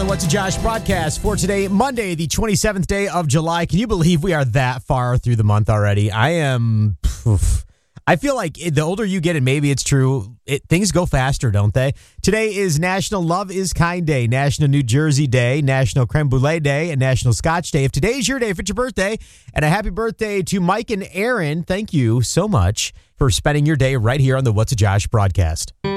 the What's a Josh broadcast for today, Monday, the 27th day of July. Can you believe we are that far through the month already? I feel like the older you get, and maybe it's true, things go faster, don't they? Today is National Love is Kind Day, National New Jersey Day, National Creme Brulee Day, and National Scotch Day. If today's your day, if it's your birthday, and a happy birthday to Mike and Aaron, thank you so much for spending your day right here on the What's a Josh broadcast.